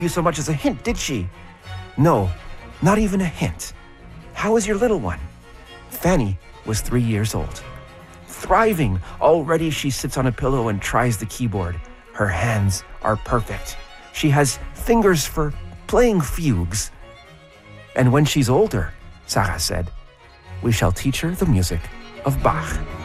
you so much as a hint, did she? No, not even a hint. How is your little one? Fanny was 3 years old. Thriving. Already she sits on a pillow and tries the keyboard. Her hands are perfect. She has fingers for playing fugues. And when she's older, Sarah said, we shall teach her the music of Bach.